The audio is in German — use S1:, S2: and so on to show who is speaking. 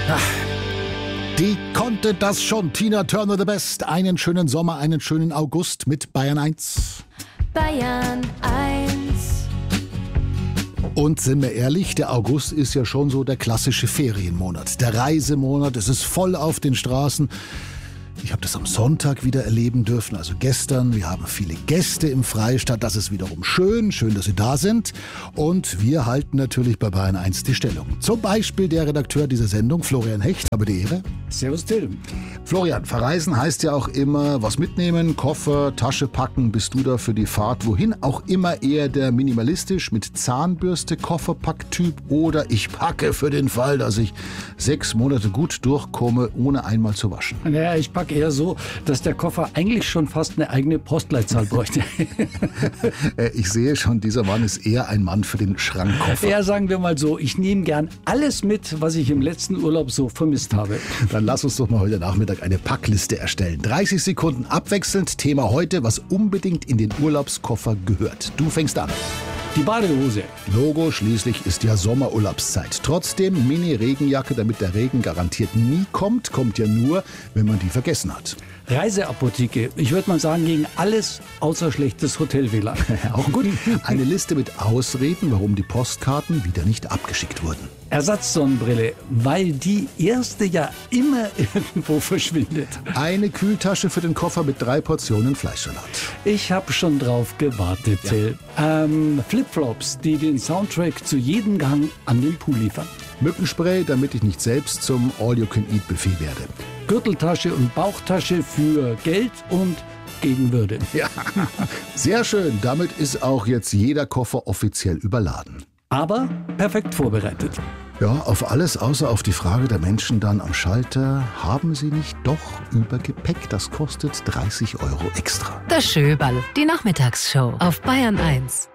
S1: Die konnte das schon. Tina Turner the Best. Einen schönen Sommer, einen schönen August mit Bayern 1.
S2: Bayern 1.
S1: Und sind wir ehrlich, der August ist ja schon so der klassische Ferienmonat. Der Reisemonat, es ist voll auf den Straßen. Ich habe das am Sonntag wieder erleben dürfen, also gestern. Wir haben viele Gäste im Freistaat. Das ist wiederum schön, dass Sie da sind. Und wir halten natürlich bei Bayern 1 die Stellung. Zum Beispiel der Redakteur dieser Sendung, Florian Hecht. Habe die Ehre.
S3: Servus Till.
S1: Florian, verreisen heißt ja auch immer was mitnehmen, Koffer, Tasche packen. Bist du da für die Fahrt wohin? Auch immer eher der minimalistisch mit Zahnbürste Kofferpacktyp oder ich packe für den Fall, dass ich 6 Monate gut durchkomme, ohne einmal zu waschen?
S3: Naja, ich packe eher so, dass der Koffer eigentlich schon fast eine eigene Postleitzahl bräuchte.
S1: Ich sehe schon, dieser Mann ist eher ein Mann für den Schrankkoffer.
S3: Ja, sagen wir mal so, ich nehme gern alles mit, was ich im letzten Urlaub so vermisst habe.
S1: Dann lass uns doch mal heute Nachmittag eine Packliste erstellen. 30 Sekunden abwechselnd. Thema heute, was unbedingt in den Urlaubskoffer gehört. Du fängst an.
S3: Die Badehose.
S1: Logo, schließlich ist ja Sommerurlaubszeit. Trotzdem Mini-Regenjacke, damit der Regen garantiert nie kommt. Kommt ja nur, wenn man die vergessen hat.
S3: Reiseapotheke. Ich würde mal sagen, gegen alles außer schlechtes Hotel-WLAN.
S1: Auch gut. Eine Liste mit Ausreden, warum die Postkarten wieder nicht abgeschickt wurden.
S3: Ersatzsonnenbrille, weil die erste ja immer irgendwo verschwindet.
S1: Eine Kühltasche für den Koffer mit 3 Portionen Fleischsalat.
S3: Ich habe schon drauf gewartet, Till. Flipflops, die den Soundtrack zu jedem Gang an den Pool liefern.
S1: Mückenspray, damit ich nicht selbst zum All-You-Can-Eat-Buffet werde.
S3: Gürteltasche und Bauchtasche für Geld und gegen Würde.
S1: Ja, sehr schön. Damit ist auch jetzt jeder Koffer offiziell überladen.
S3: Aber perfekt vorbereitet.
S1: Ja, auf alles außer auf die Frage der Menschen dann am Schalter. Haben Sie nicht doch Übergepäck? Das kostet 30 € extra.
S2: Das Schöberl, die Nachmittagsshow auf Bayern 1.